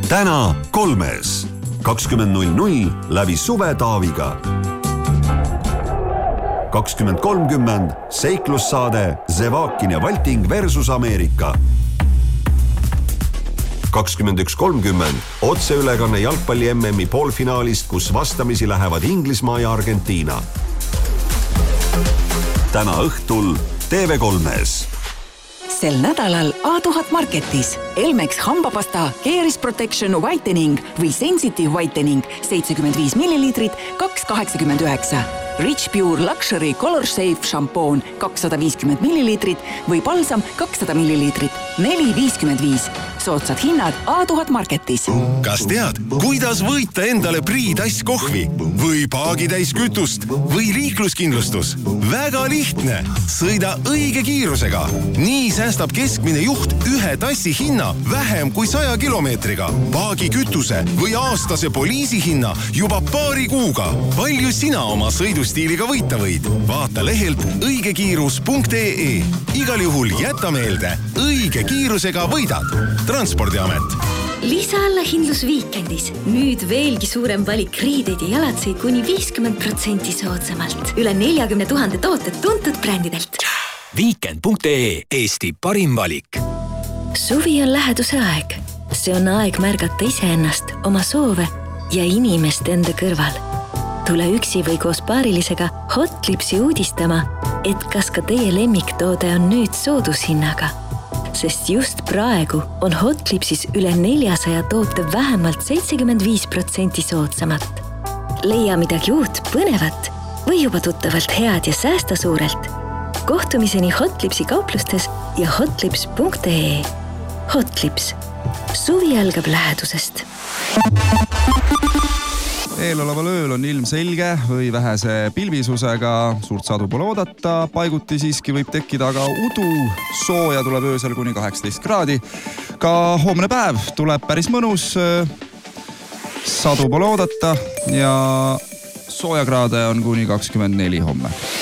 Täna 3. 20.00 läbi Suve Taaviga. 20.30 seiklussaade Zevakin ja Valting versus Ameerika. 21.30 otseülekanne jalgpalli MM-i poolfinaalist, kus vastamisi lähevad Inglismaa ja Argentiina. Täna õhtul TV3-s. Sel nädalal A1000 Marketis Elmex hambapasta Caris Protection Whitening või Sensitive Whitening 75 ml 2,89. Rich Pure Luxury Color Safe šampoon 250 ml või palsam 200 ml 4,55. Soodsad hinnad A1000 Marketis. Kas tead, kuidas võita endale Priidass kohvi või paagitäis kütust või liikluskindlustus? Väga lihtne. Sõida õige kiirusega. Nii säästab keskmine juht ühe tassi hinna vähem kui 100 kilomeetriga. Paagi kütuse või aastase poliisi hinna juba paari kuuga. Palju sina oma sõidustiiliga võita võid? Vaata lehelt õigekiirus.ee. Igal juhul jäta meelde, õige kiirusega võidad. Transpordiamet. Lisaallahindlus Viikendis. Nüüd veelgi suurem valik riideid ja jalatseid kuni 50% soodsamalt. Üle 40 000 tooted tuntud brändidelt. Viikend.ee. Eesti parim valik. Suvi on läheduse aeg. See on aeg märgata iseennast, oma soove ja inimest enda kõrval. Tule üksi või koos paarilisega Hotlipsi uudistama, et kas ka teie lemmiktoode on nüüd soodushinnaga. Sest just praegu on Hotlipsis üle 400 toote vähemalt 75% soodsamat. Leia midagi uut, põnevat või juba tuttavalt head ja säästa suurelt. Kohtumiseni Hotlipsi kauplustes ja hotlips.ee. Hotlips. Suvi algab lähedusest. Eeloleval ööl on ilm selge või vähese pilvisusega, suurt sadu pole oodata, paiguti siiski võib tekkida aga udu, sooja tuleb öösel kuni 18 kraadi. Ka hoomne päev tuleb päris mõnus, sadu pole oodata ja sooja kraade on kuni 24 homme.